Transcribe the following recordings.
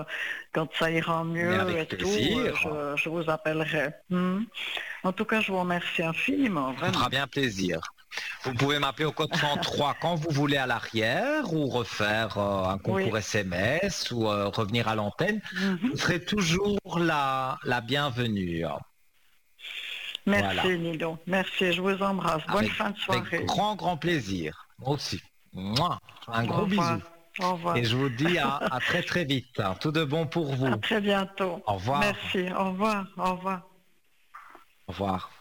quand ça ira Mais mieux et avec tout, plaisir. je vous appellerai. En tout cas, je vous remercie infiniment, Ça me fera vraiment. bien plaisir. Vous pouvez m'appeler au code 103 quand vous voulez à l'arrière ou refaire un Oui. concours SMS ou revenir à l'antenne. Vous serez toujours la bienvenue. Voilà, Merci, Nido. Merci, je vous embrasse. Bonne avec, fin de avec soirée. grand plaisir. Moi aussi. Mouah. Un Au gros bisou. revoir. Au revoir. Et je vous dis à très vite. Tout de bon pour À vous. très bientôt. Au revoir. Merci. Au revoir. Au revoir. Au revoir.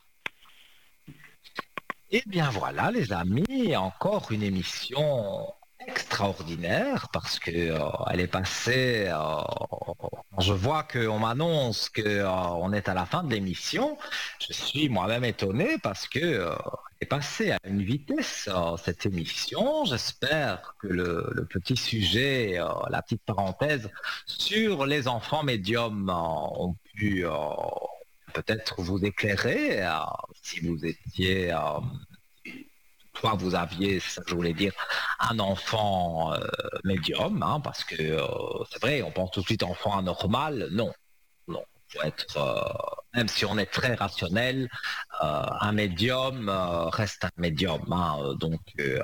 Eh bien voilà les amis, encore une émission extraordinaire parce que elle est passée. Je vois qu'on m'annonce que on est à la fin de l'émission. Je suis moi-même étonné parce que elle est passée à une vitesse cette émission. J'espère que le petit sujet, la petite parenthèse sur les enfants médiums ont pu peut-être vous éclairer si vous étiez soit vous aviez, c'est ça que je voulais dire, un enfant médium, hein, parce que c'est vrai, on pense tout de suite enfant anormal. Non, non. Faut être, même si on est très rationnel, un médium reste un médium. Hein, donc,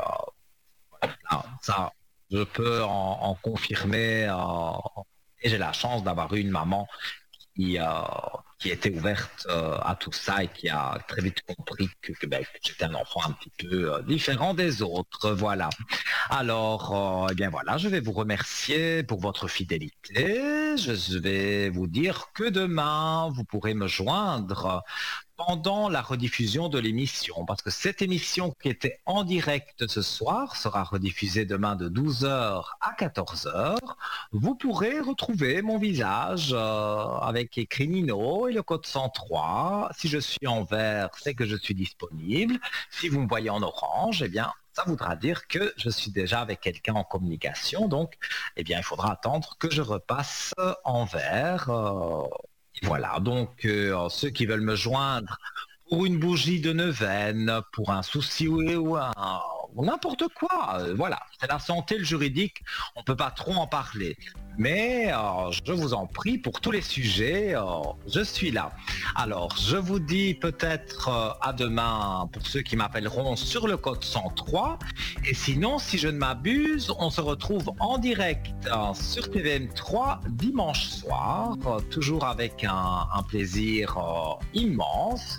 ça, je peux en confirmer. Et j'ai la chance d'avoir eu une maman qui, euh, qui était ouverte à tout ça et qui a très vite compris que j'étais un enfant un petit peu différent des autres. Voilà. Alors, eh bien voilà, je vais vous remercier pour votre fidélité. Je vais vous dire que demain, vous pourrez me joindre pendant la rediffusion de l'émission, parce que cette émission qui était en direct ce soir sera rediffusée demain de 12 heures à 14 heures. Vous pourrez retrouver mon visage avec écrit Nino et le code 103. Si je suis en vert, c'est que je suis disponible. Si vous me voyez en orange, eh bien, ça voudra dire que je suis déjà avec quelqu'un en communication. Donc, eh bien, il faudra attendre que je repasse en vert. Voilà, donc ceux qui veulent me joindre pour une bougie de neuvaine, pour un souci ou n'importe quoi, voilà, c'est la santé, le juridique, on peut pas trop en parler. Mais je vous en prie, pour tous les sujets, je suis là. Alors, je vous dis peut-être à demain pour ceux qui m'appelleront sur le code 103. Et sinon, si je ne m'abuse, on se retrouve en direct sur TVM3 dimanche soir, toujours avec un plaisir immense.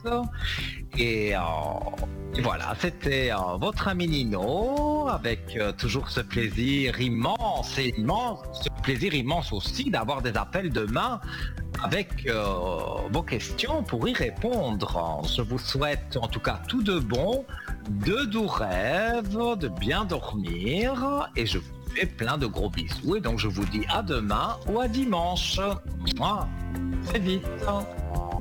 Et voilà, c'était votre ami Nino, avec toujours ce plaisir immense et immense, ce plaisir immense aussi d'avoir des appels demain avec vos questions pour y répondre. Je vous souhaite en tout cas tout de bon, de doux rêves, de bien dormir, et je vous fais plein de gros bisous. Et donc je vous dis à demain ou à dimanche. Mouah, très vite.